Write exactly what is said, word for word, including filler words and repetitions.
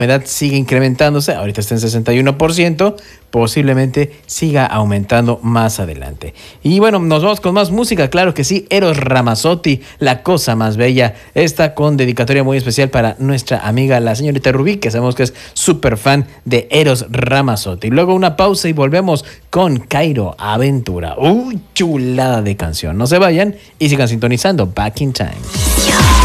humedad sigue incrementándose, ahorita está en sesenta y uno por ciento, posiblemente siga aumentando más adelante. Y bueno, nos vamos con más música, claro que sí, Eros Ramazzotti, La Cosa Más Bella, esta con dedicatoria muy especial para nuestra amiga la señorita Rubí, que sabemos que es súper fan de Eros Ramazzotti. Luego una pausa y volvemos con Cairo Aventura. Uy, chulada de canción, no se vayan y sigan sintonizando Back in Time.